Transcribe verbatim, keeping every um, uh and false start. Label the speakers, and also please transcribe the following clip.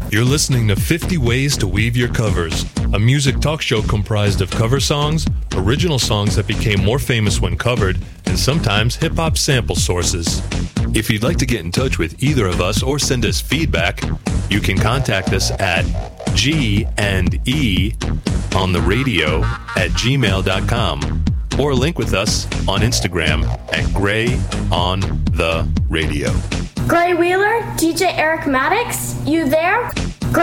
Speaker 1: You're listening to fifty Ways to Weave Your Covers, a music talk show comprised of cover songs, original songs that became more famous when covered, and sometimes hip-hop sample sources. If you'd like to get in touch with either of us or send us feedback, you can contact us at G and E on the radio at gmail dot com or link with us on Instagram at Gray on the Radio.
Speaker 2: Gray Wheeler, D J Eric Maddox, you there?